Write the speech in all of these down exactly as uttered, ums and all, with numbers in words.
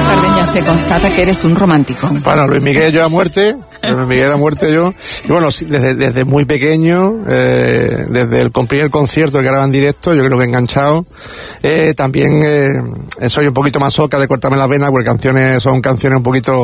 Manuel Cardeña, se constata que eres un romántico. Bueno, Luis Miguel yo a muerte, Luis Miguel a muerte yo. Y bueno, desde, desde muy pequeño, eh, desde el primer concierto que graba en directo, yo creo que he enganchado. Eh, también eh, soy un poquito más soca de cortarme las venas, porque canciones son canciones un poquito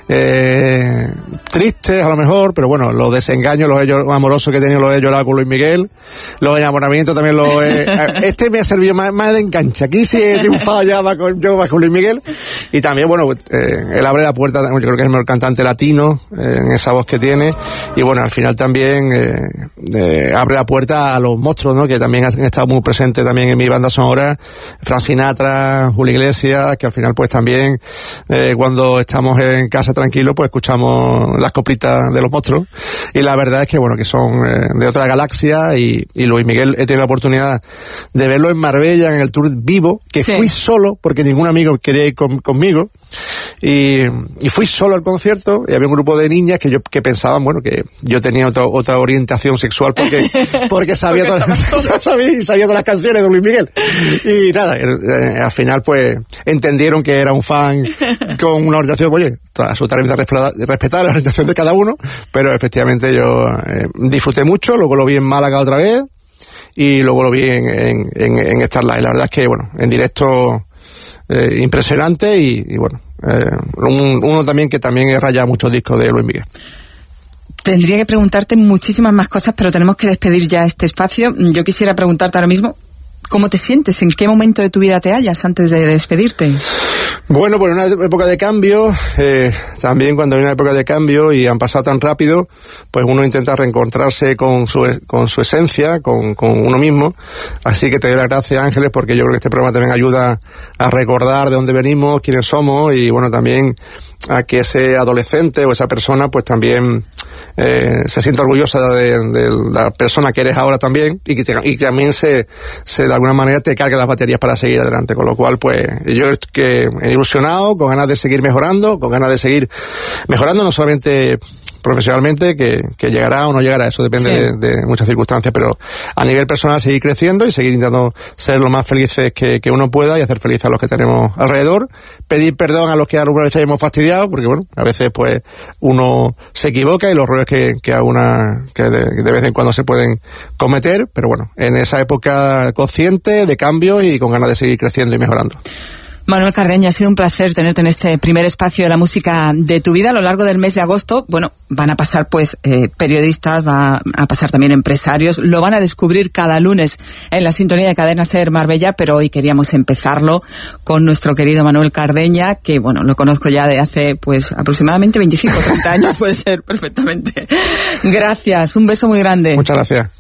eh, tristes a lo mejor, pero bueno, los desengaños, los amorosos que he tenido los he llorado con Luis Miguel. Los enamoramientos también los he... Este me ha servido más, más de enganche. Aquí sí he triunfado ya va con, yo va con Luis Miguel. Y también, bueno, eh, él abre la puerta, yo creo que es el mejor cantante latino, eh, en esa voz que tiene. Y bueno, al final también eh, eh, abre la puerta a los monstruos, ¿no? Que también han estado muy presentes también en mi banda sonora. Frank Sinatra, Julio Iglesias, que al final pues también, eh, cuando estamos en casa tranquilos, pues escuchamos las coplitas de los monstruos. Y la verdad es que, bueno, que son eh, de otra galaxia. Y, y Luis Miguel, he tenido la oportunidad de verlo en Marbella, en el tour vivo, que sí. Fui solo, porque ningún amigo quería ir con, conmigo, y, y fui solo al concierto, y había un grupo de niñas que yo que pensaban, bueno, que yo tenía otra, otra orientación sexual, porque porque sabía, porque todas, sabía, sabía todas las canciones de Luis Miguel, y nada, eh, al final pues entendieron que era un fan con una orientación, oye, absolutamente respetar la orientación de cada uno, pero efectivamente yo eh, disfruté mucho, luego lo vi en Málaga otra vez, y luego lo vi en, en, en, en Starlight. La verdad es que, bueno, en directo eh, impresionante y, y bueno, eh, un, uno también que también he rayado muchos discos de Luis Miguel. Tendría que preguntarte muchísimas más cosas, pero tenemos que despedir ya este espacio. Yo quisiera preguntarte ahora mismo, ¿cómo te sientes? ¿En qué momento de tu vida te hallas antes de despedirte? Bueno, pues una época de cambio, eh, también cuando hay una época de cambio y han pasado tan rápido, pues uno intenta reencontrarse con su con su esencia, con, con uno mismo. Así que te doy las gracias, Ángeles, porque yo creo que este programa también ayuda a recordar de dónde venimos, quiénes somos, y bueno, también a que ese adolescente o esa persona pues también eh, se sienta orgullosa de, de la persona que eres ahora también, y que, te, y que también se, se de alguna manera te cargue las baterías para seguir adelante. Con lo cual, pues yo que ilusionado, con ganas de seguir mejorando, con ganas de seguir mejorando no solamente profesionalmente, que, que llegará o no llegará, eso depende sí. de, de muchas circunstancias, pero a nivel personal seguir creciendo y seguir intentando ser lo más felices que, que uno pueda y hacer felices a los que tenemos alrededor, pedir perdón a los que alguna vez hemos fastidiado, porque bueno, a veces pues uno se equivoca y los errores que, que, alguna, que de, de vez en cuando se pueden cometer, pero bueno, en esa época consciente de cambio y con ganas de seguir creciendo y mejorando. Manuel Cardeña, ha sido un placer tenerte en este primer espacio de la música de tu vida. A lo largo del mes de agosto, bueno, van a pasar pues eh, periodistas, va a pasar también empresarios, lo van a descubrir cada lunes en la sintonía de Cadena SER Marbella, pero hoy queríamos empezarlo con nuestro querido Manuel Cardeña, que bueno, lo conozco ya de hace pues aproximadamente veinticinco o treinta años, puede ser perfectamente. Gracias, un beso muy grande. Muchas gracias.